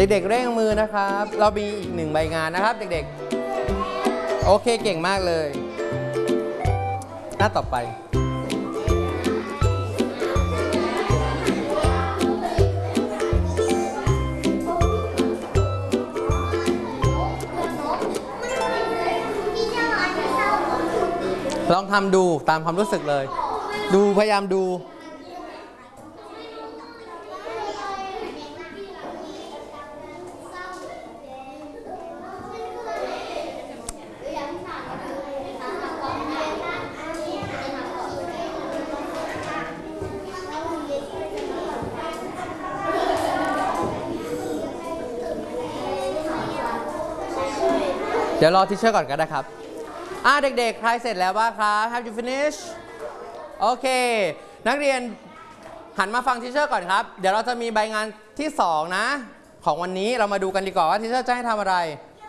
เด็กๆเร่งมือนะครับเรามีอีก1ใบงานนะครับเด็กๆโอเคเก่งมากเลยหน้าต่อไปลองทำดูตามความรู้สึกเลยดูพยายามดูเดี๋ยวรอทิชเชอร์ก่อนก็ได้ครับเด็กๆใครเสร็จแล้วบ้างครับ Have you finished โอเคนักเรียนหันมาฟังทิชเชอร์ก่อนครับเดี๋ยวเราจะมีใบงานที่2นะของวันนี้เรามาดูกันดีกว่าว่าทิชเชอร์จะให้ทำอะไร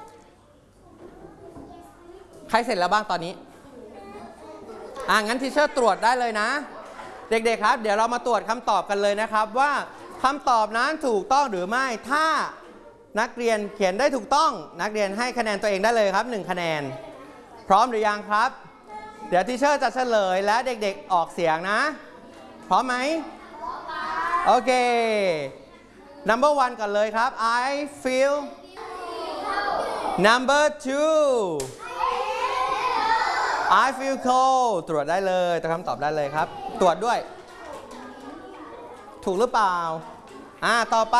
ใครเสร็จแล้วบ้างตอนนี้งั้นทิชเชอร์ตรวจได้เลยนะเด็กๆครับเดี๋ยวเรามาตรวจคำตอบกันเลยนะครับว่าคำตอบนั้นถูกต้องหรือไม่ถ้านักเรียนเขียนได้ถูกต้องนักเรียนให้คะแนนตัวเองได้เลยครับ1คะแนนพร้อมหรือยังครับเดี๋ยวทีเชอร์จะเฉลยและเด็กๆออกเสียงนะพร้อมไหมโอเค number 1 ก่อนเลยครับ I feel number 2 I feel cold ตรวจได้เลยตรวจคำตอบได้เลยครับตรวจด้วยถูกหรือเปล่าต่อไป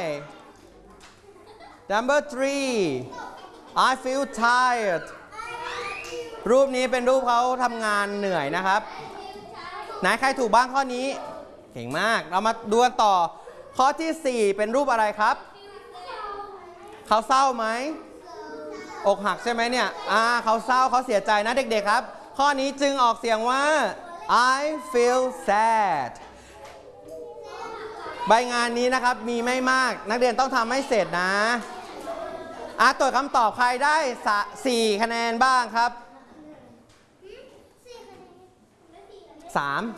number 3 I feel tired รูปนี้เป็นรูปเขาทำงานเหนื่อยนะครับไหนใครถูกบ้างข้อนี้เก่งมากเรามาดูกันต่อข้อที่4เป็นรูปอะไรครับเขาเศร้าไหมอกหักใช่ไหมเนี่ยเขาเศร้าเขาเสียใจนะเด็กๆครับข้อนี้จึงออกเสียงว่า I feel sad ใบงานนี้นะครับมีไม่มากนักเรียนต้องทำให้เสร็จนะตรวจคำตอบใครได้4คะแนนบ้างครับ3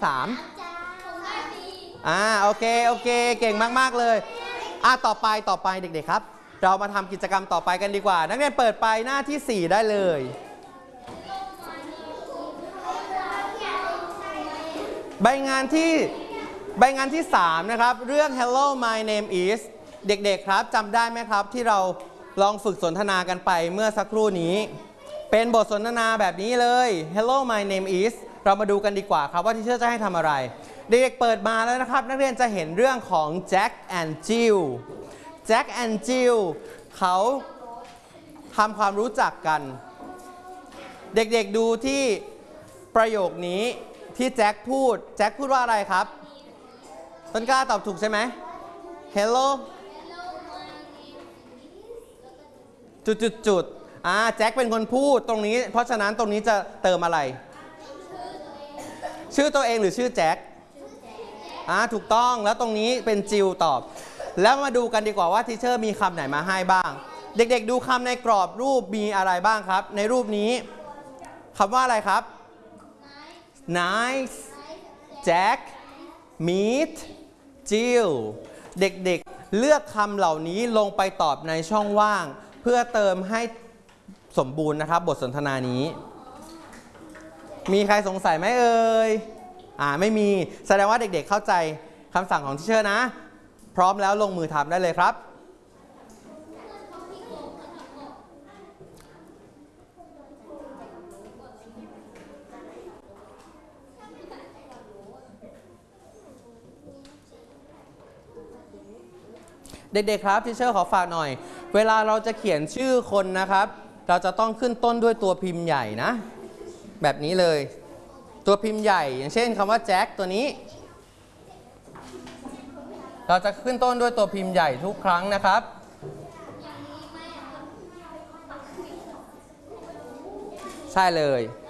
โอเคเก่งมากๆเลยต่อไปเด็กๆครับเรามาทำกิจกรรมต่อไปกันดีกว่านักเรียนเปิดไปหน้าที่4ได้เลยใบงานที่3นะครับเรื่อง Hello my name is เด็กๆครับจำได้ไหมครับที่เราลองฝึกสนทนากันไปเมื่อสักครู่นี้เป็นบทสนทนาแบบนี้เลย Hello my name is เรามาดูกันดีกว่าครับว่าที่เชอร์จะให้ทำอะไรเด็กๆเปิดมาแล้วนะครับนักเรียนจะเห็นเรื่องของ Jack and Jill Jack and Jill เขาทำความรู้จักกันเด็กๆดูที่ประโยคนี้ที่แจ็คพูดว่าอะไรครับต้นกล้าตอบถูกใช่ไหม Hello จุดแจ็คเป็นคนพูดตรงนี้เพราะฉะนั้นตรงนี้จะเติมอะไรชื่อตัวเองหรือชื่อแจ็คถูกต้องแล้วตรงนี้เป็นจิลตอบแล้วมาดูกันดีกว่าว่าทีเชอร์มีคำไหนมาให้บ้างเด็กๆดูคำในกรอบรูปมีอะไรบ้างครับในรูปนี้คำว่าอะไรครับ nice Jack meet Jill เด็กๆเลือกคำเหล่านี้ลงไปตอบในช่องว่างเพื่อเติมให้สมบูรณ์นะครับบทสนทนานี้มีใครสงสัยไหมเอ่ยไม่มีแสดงว่าเด็กๆเข้าใจคำสั่งของทีเชอร์นะพร้อมแล้วลงมือทำได้เลยครับเด็กๆครับทีเชอร์ขอฝากหน่อยเวลาเราจะเขียนชื่อคนนะครับเราจะต้องขึ้นต้นด้วยตัวพิมพ์ใหญ่นะแบบนี้เลยตัวพิมพ์ใหญ่อย่างเช่นคำว่าแจ็คตัวนี้เราจะขึ้นต้นด้วยตัวพิมพ์ใหญ่ทุกครั้งนะครับใช่เลย